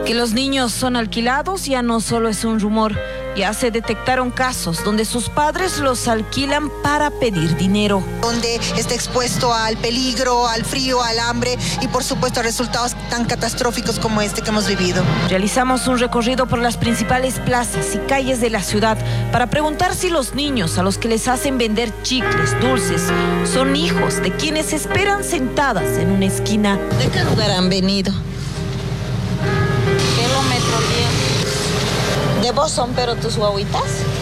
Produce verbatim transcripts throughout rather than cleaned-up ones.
Que los niños son alquilados ya no solo es un rumor, ya se detectaron casos donde sus padres los alquilan para pedir dinero. Donde está expuesto al peligro, al frío, al hambre y por supuesto a resultados tan catastróficos como este que hemos vivido. Realizamos un recorrido por las principales plazas y calles de la ciudad para preguntar si los niños a los que les hacen vender chicles, dulces, son hijos de quienes esperan sentadas en una esquina. ¿De qué lugar han venido? Kilómetro diez. ¿De vos son pero tus guaguitas?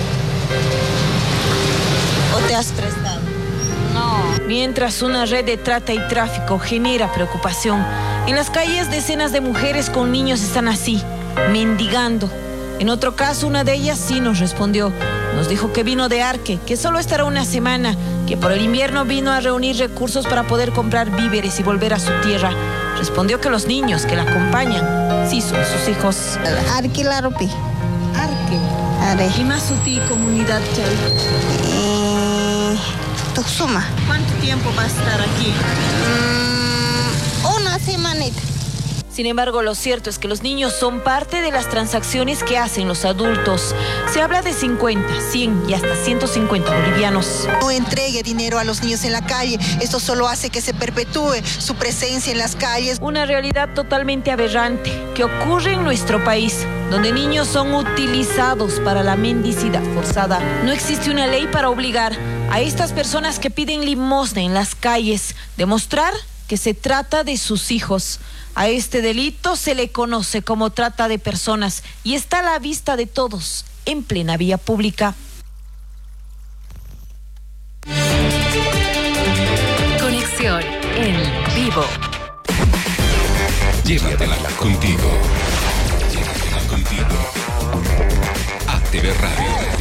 ¿O te has prestado? No. Mientras una red de trata y tráfico genera preocupación, en las calles decenas de mujeres con niños están así, mendigando. En otro caso, una de ellas sí nos respondió. Nos dijo que vino de Arque, que solo estará una semana, que por el invierno vino a reunir recursos para poder comprar víveres y volver a su tierra. Respondió que los niños que la acompañan sí son sus hijos. Arque la ropi. Arque. Are. ¿Y más sutil comunidad que hay? Eh, Tuxuma. ¿Cuánto tiempo va a estar aquí? Mm, una semanita. Sin embargo, lo cierto es que los niños son parte de las transacciones que hacen los adultos. Se habla de cincuenta, cien y hasta ciento cincuenta bolivianos. No entregue dinero a los niños en la calle. Esto solo hace que se perpetúe su presencia en las calles. Una realidad totalmente aberrante que ocurre en nuestro país, donde niños son utilizados para la mendicidad forzada. No existe una ley para obligar a estas personas que piden limosna en las calles demostrar que se trata de sus hijos. A este delito se le conoce como trata de personas y está a la vista de todos en plena vía pública. Conexión en vivo. Llévatela contigo. Llévatela contigo. A T V Radio.